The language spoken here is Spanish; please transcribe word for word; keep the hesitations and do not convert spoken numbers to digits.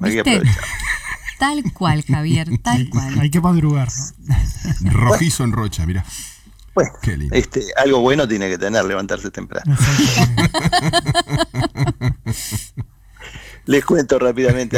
Hay que ¿Viste? aprovechar. Tal cual, Javier, tal Hay, cual. hay que madrugar, ¿no? Rojizo en Rocha, mirá. Bueno, Qué lindo. este, algo bueno tiene que tener levantarse temprano. Exactamente. Les cuento rápidamente.